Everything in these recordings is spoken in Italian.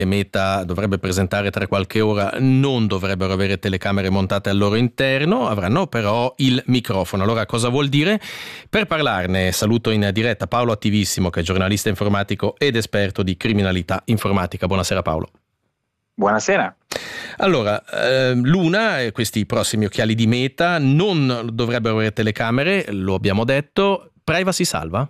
Meta dovrebbe presentare tra qualche ora non dovrebbero avere telecamere montate al loro interno, avranno però il microfono. Allora cosa vuol dire? Per parlarne saluto in diretta Paolo Attivissimo, che è giornalista informatico ed esperto di criminalità informatica. Buonasera Paolo. Buonasera. Allora, Luna, questi prossimi occhiali di Meta non dovrebbero avere telecamere, lo abbiamo detto. Privacy salva?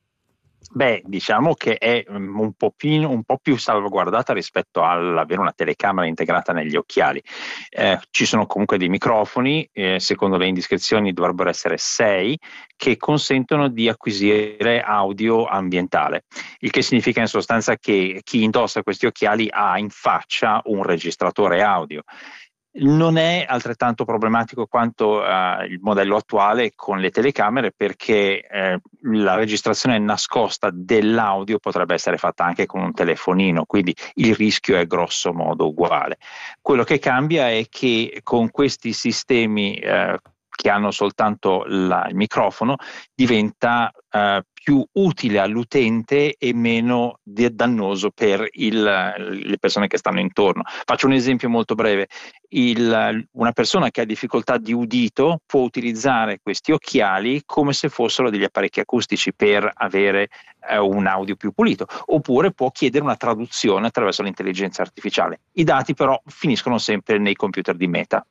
Beh, diciamo che è un po' più salvaguardata rispetto all'avere una telecamera integrata negli occhiali. Ci sono comunque dei microfoni, secondo le indiscrezioni dovrebbero essere 6, che consentono di acquisire audio ambientale, il che significa in sostanza che chi indossa questi occhiali ha in faccia un registratore audio. Non è altrettanto problematico quanto il modello attuale con le telecamere, perché la registrazione nascosta dell'audio potrebbe essere fatta anche con un telefonino, quindi il rischio è grosso modo uguale. Quello che cambia è che con questi sistemi che hanno soltanto il microfono diventa più utile all'utente e meno dannoso per le persone che stanno intorno. Faccio un esempio molto breve. Una persona che ha difficoltà di udito può utilizzare questi occhiali come se fossero degli apparecchi acustici per avere un audio più pulito, oppure può chiedere una traduzione attraverso l'intelligenza artificiale. I dati però finiscono sempre nei computer di Meta.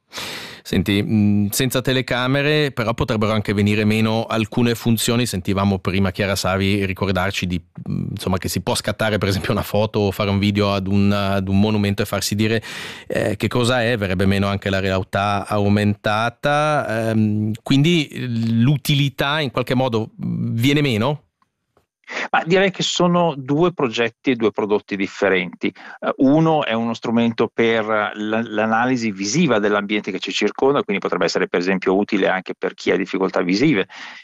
Senti, senza telecamere però potrebbero anche venire meno alcune funzioni. Sentivamo prima Chiara Savi ricordarci insomma, che si può scattare per esempio una foto o fare un video ad un monumento e farsi dire che cosa è, verrebbe meno anche la realtà aumentata, quindi l'utilità in qualche modo viene meno? Ma direi che sono due progetti e due prodotti differenti. Uno è uno strumento per l'analisi visiva dell'ambiente che ci circonda, quindi potrebbe essere per esempio utile anche per chi ha difficoltà visive,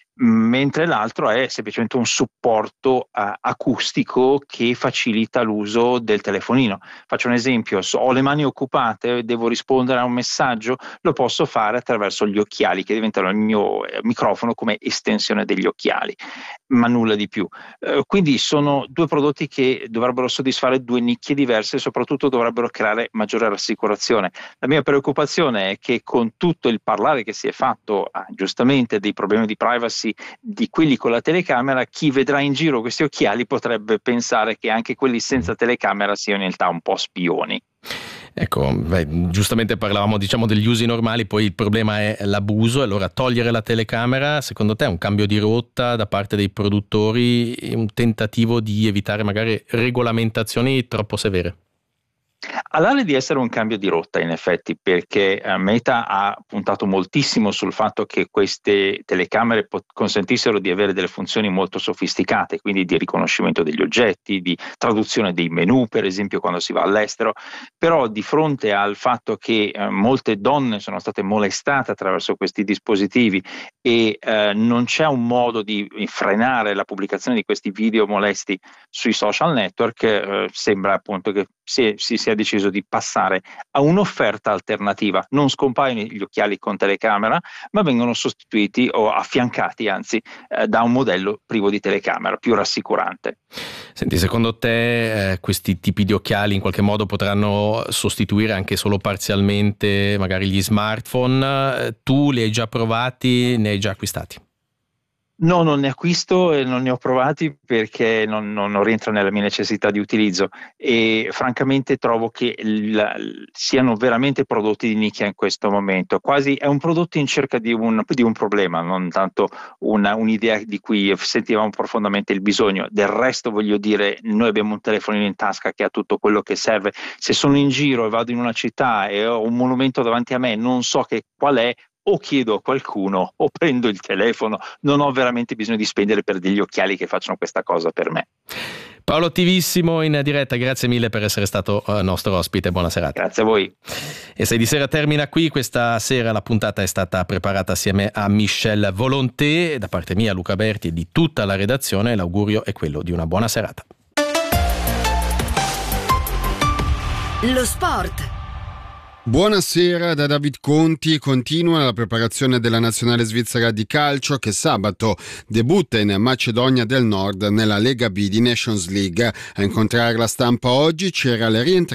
mentre l'altro è semplicemente un supporto acustico che facilita l'uso del telefonino. Faccio un esempio: ho le mani occupate, devo rispondere a un messaggio, lo posso fare attraverso gli occhiali, che diventano il mio microfono come estensione degli occhiali, ma nulla di più. Quindi sono due prodotti che dovrebbero soddisfare due nicchie diverse e soprattutto dovrebbero creare maggiore rassicurazione. La mia preoccupazione è che con tutto il parlare che si è fatto giustamente dei problemi di privacy di quelli con la telecamera, chi vedrà in giro questi occhiali potrebbe pensare che anche quelli senza telecamera siano in realtà un po' spioni. Ecco, giustamente parlavamo degli usi normali, poi il problema è l'abuso. Allora togliere la telecamera, secondo te è un cambio di rotta da parte dei produttori, un tentativo di evitare magari regolamentazioni troppo severe? All'area di essere un cambio di rotta, in effetti, perché Meta ha puntato moltissimo sul fatto che queste telecamere consentissero di avere delle funzioni molto sofisticate, quindi di riconoscimento degli oggetti, di traduzione dei menu, per esempio quando si va all'estero. Però di fronte al fatto che molte donne sono state molestate attraverso questi dispositivi e non c'è un modo di frenare la pubblicazione di questi video molesti sui social network, sembra appunto che si sia deciso di passare a un'offerta alternativa. Non scompaiono gli occhiali con telecamera, ma vengono sostituiti o affiancati, anzi, da un modello privo di telecamera, più rassicurante. Senti, secondo te questi tipi di occhiali in qualche modo potranno sostituire anche solo parzialmente magari gli smartphone? Tu li hai già provati, ne hai già acquistati? No, non ne acquisto e non ne ho provati perché non rientra nella mia necessità di utilizzo, e francamente trovo che siano veramente prodotti di nicchia in questo momento. Quasi è un prodotto in cerca di un problema, non tanto un'idea di cui sentivamo profondamente il bisogno. Del resto, voglio dire, noi abbiamo un telefonino in tasca che ha tutto quello che serve. Se sono in giro e vado in una città e ho un monumento davanti a me, non so qual è, o chiedo a qualcuno o prendo il telefono. Non ho veramente bisogno di spendere per degli occhiali che facciano questa cosa per me. Paolo Attivissimo in diretta, grazie mille per essere stato nostro ospite, buona serata. Grazie a voi. E 6 di sera termina qui. Questa sera la puntata è stata preparata assieme a Michel Volonté. Da parte mia, Luca Berti, e di tutta la redazione, l'augurio è quello di una buona serata. Lo sport. Buonasera da David Conti. Continua la preparazione della nazionale svizzera di calcio che sabato debutta in Macedonia del Nord nella Lega B di Nations League. A incontrare la stampa oggi c'era la rientrata